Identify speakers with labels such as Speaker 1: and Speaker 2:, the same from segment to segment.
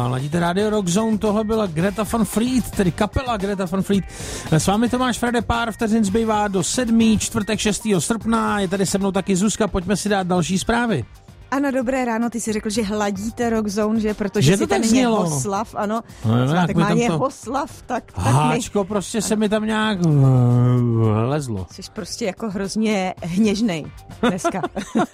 Speaker 1: Ladíte Radio Rock Zone, tohle byla Greta Van Fleet, tedy kapela Greta Van Fleet. S vámi Tomáš Frede, pár vteřin zbývá do 7. čtvrtek 6. srpna, je tady se mnou taky Zuzka, pojďme si dát další zprávy.
Speaker 2: Ano, dobré ráno, ty jsi řekl, že hladíte Rock Zone, že protože
Speaker 1: že
Speaker 2: si ten Jehoslav, ano, tak má Jehoslav, tak
Speaker 1: háčko, prostě se mi tam nějak lezlo.
Speaker 2: Jsi prostě jako hrozně hněžnej dneska.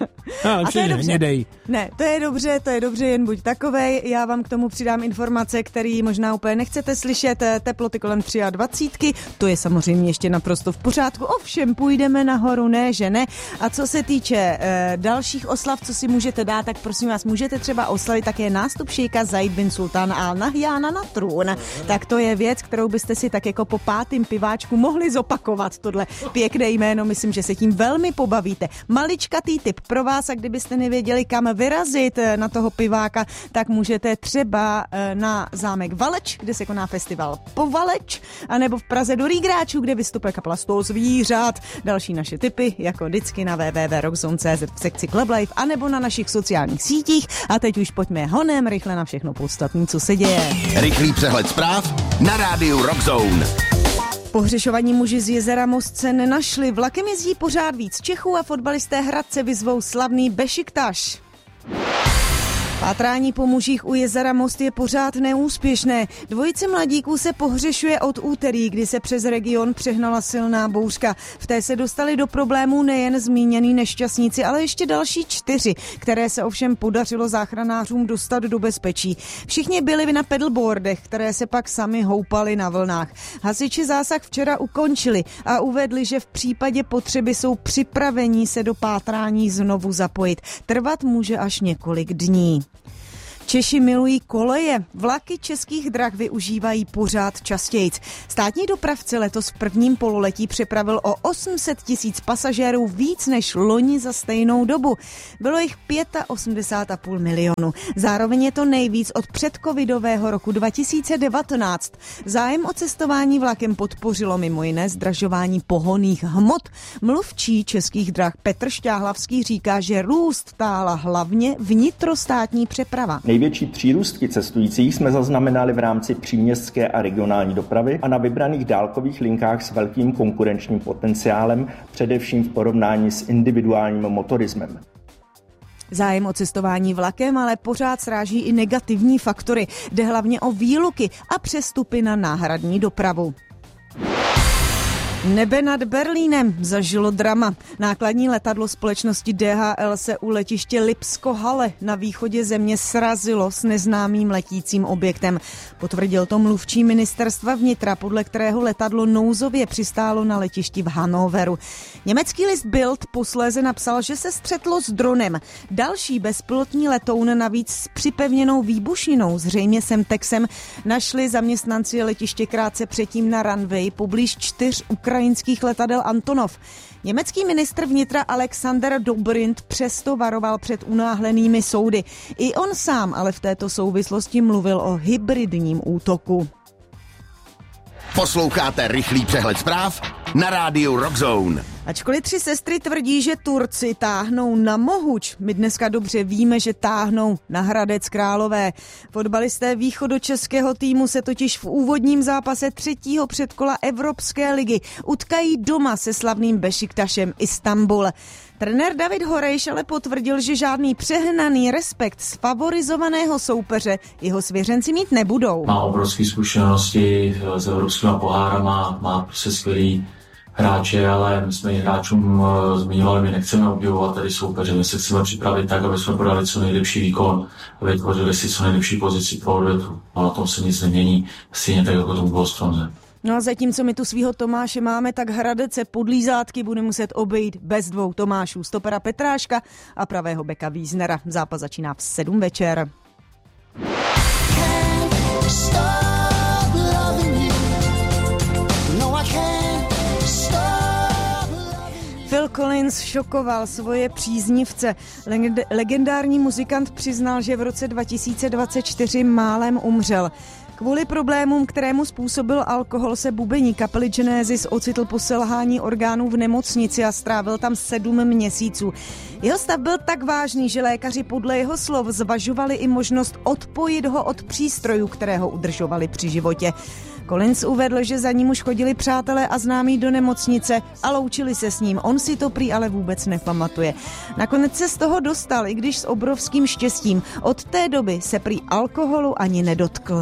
Speaker 1: A to je dobře.
Speaker 2: Ne, to je dobře, jen buď takovej. Já vám k tomu přidám informace, které možná úplně nechcete slyšet. Teploty kolem 23, to je samozřejmě ještě naprosto v pořádku. Ovšem, půjdeme nahoru, ne, že ne. A co se týče dalších oslav, co si můžete dát, tak prosím vás, můžete třeba oslavit také nástup šejka Zajid bin Sultan Al Nahjána na trůn. Tak to je věc, kterou byste si tak jako po 5. piváčku mohli zopakovat. Tohle pěkné jméno, myslím, že se tím velmi pobavíte. Maličkatý tip pro vás, a kdybyste nevěděli, kam vyrazit na toho piváka, tak můžete třeba na zámek Valeč, kde se koná festival Povaleč, anebo v Praze do Rýgráčů, kde vystupuje kapela Stůl zvířat. Další naše tipy, jako vždycky na www.rockzone.cz v sekci Club Life, anebo na našich sociálních sítích. A teď už pojďme honem rychle na všechno podstatné, co se děje.
Speaker 3: Rychlý přehled zpráv na rádiu Rockzone.
Speaker 2: Pohřešovaní muži z jezera Most se nenašli. Vlakem jezdí pořád víc Čechů a fotbalisté Hradce vyzvou slavný Bešiktaš. Pátrání po mužích u jezera Most je pořád neúspěšné. Dvojice mladíků se pohřešuje od úterý, kdy se přes region přehnala silná bouřka. V té se dostali do problémů nejen zmíněný nešťastníci, ale ještě další 4, které se ovšem podařilo záchranářům dostat do bezpečí. Všichni byli na pedalboardech, které se pak sami houpaly na vlnách. Hasiči zásah včera ukončili a uvedli, že v případě potřeby jsou připraveni se do pátrání znovu zapojit. Trvat může až několik dní. Češi milují koleje. Vlaky Českých drah využívají pořád častějc. Státní dopravce letos v prvním pololetí přepravil o 800 000 pasažérů víc než loni za stejnou dobu. Bylo jich 85,5 milionu. Zároveň je to nejvíc od předcovidového roku 2019. Zájem o cestování vlakem podpořilo mimo jiné zdražování pohonných hmot. Mluvčí Českých drah Petr Šťáhlavský říká, že růst táhla hlavně vnitrostátní přeprava.
Speaker 4: Největší přírůstky cestujících jsme zaznamenali v rámci příměstské a regionální dopravy a na vybraných dálkových linkách s velkým konkurenčním potenciálem, především v porovnání s individuálním motorismem.
Speaker 2: Zájem o cestování vlakem ale pořád sráží i negativní faktory. Jde hlavně o výluky a přestupy na náhradní dopravu. Nebe nad Berlínem zažilo drama. Nákladní letadlo společnosti DHL se u letiště Lipsko-Halle na východě země srazilo s neznámým letícím objektem. Potvrdil to mluvčí ministerstva vnitra, podle kterého letadlo nouzově přistálo na letišti v Hannoveru. Německý list Bild posléze napsal, že se střetlo s dronem. Další bezpilotní letoun navíc s připevněnou výbušninou, zřejmě Semtexem, našli zaměstnanci letiště krátce předtím na runway poblíž 4 ukrajinských letadel Antonov. Německý ministr vnitra Alexander Dobrindt přesto varoval před unáhlenými soudy. I on sám ale v této souvislosti mluvil o hybridním útoku.
Speaker 3: Posloucháte rychlý přehled zpráv na rádiu Rockzone.
Speaker 2: Ačkoliv 3 sestry tvrdí, že Turci táhnou na Mohuč, my dneska dobře víme, že táhnou na Hradec Králové. Fotbalisté východočeského týmu se totiž v úvodním zápase 3. předkola Evropské ligy utkají doma se slavným Bešiktašem Istanbul. Trenér David Horejš ale potvrdil, že žádný přehnaný respekt z favorizovaného soupeře jeho svěřenci mít nebudou.
Speaker 5: Má obrovské zkušenosti s evropskými pohárama, má prostě skvělý hráče, ale my jsme hráčům zmiňovali, my nechceme objevovat tady soupeře, my se chceme připravit tak, aby jsme podali co nejlepší výkon a vytvořili si co nejlepší pozici pro odvetu. A na tom se nic nemění, stejně tak, jako tomu bylo v Stronze.
Speaker 2: No a zatímco my tu svýho Tomáše máme, tak Hradec se podlízátky bude muset obejít bez 2 Tomášů, stopera Petráška a pravého beka Víznera. Zápas začíná v 7 večer. Phil Collins šokoval svoje příznivce. Legendární muzikant přiznal, že v roce 2024 málem umřel. Kvůli problémům, kterému způsobil alkohol, se bubeník kapely Genesis ocitl po selhání orgánů v nemocnici a strávil tam 7 měsíců. Jeho stav byl tak vážný, že lékaři podle jeho slov zvažovali i možnost odpojit ho od přístrojů, které ho udržovali při životě. Collins uvedl, že za ním už chodili přátelé a známí do nemocnice a loučili se s ním. On si to prý ale vůbec nepamatuje. Nakonec se z toho dostal, i když s obrovským štěstím. Od té doby se prý alkoholu ani nedotkl.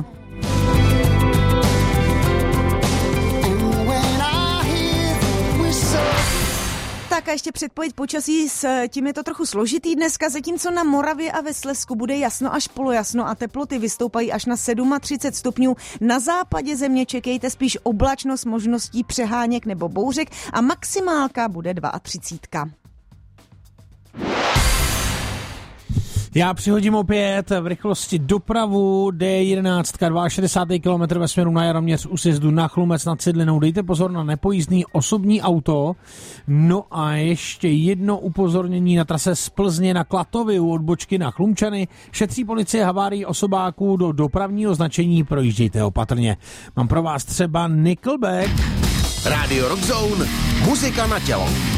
Speaker 2: Tak a ještě předpověď počasí, s tím je to trochu složitý dneska, zatímco na Moravě a ve Slezsku bude jasno až polojasno a teploty vystoupají až na 37 stupňů. Na západě země čekejte spíš oblačnost, možností přeháněk nebo bouřek a maximálka bude 32.
Speaker 1: Já přihodím opět v rychlosti dopravu D11, 62 km ve směru na Jaroměř u sjezdu na Chlumec nad Cidlinou. Dejte pozor na nepojízdný osobní auto. No a ještě jedno upozornění na trase z Plzně na Klatovy u odbočky na Chlumčany. Šetří policie havárii osobáků do dopravního značení, projíždějte opatrně. Mám pro vás třeba Nickelback.
Speaker 3: Radio Rock Zone, muzika na tělo.